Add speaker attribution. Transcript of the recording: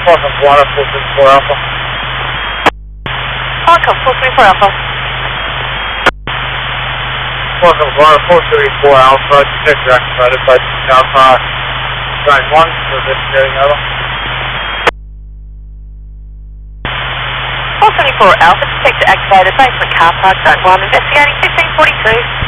Speaker 1: Welcome, Water 434 Alpha.
Speaker 2: Welcome, 434 Alpha.
Speaker 1: Welcome, Water 434 Alpha. Detect your activated by Alpha. Trying 1 for this getting over.
Speaker 2: 434 Alpha, detector activated, basement car park, zone 1, investigating 1542.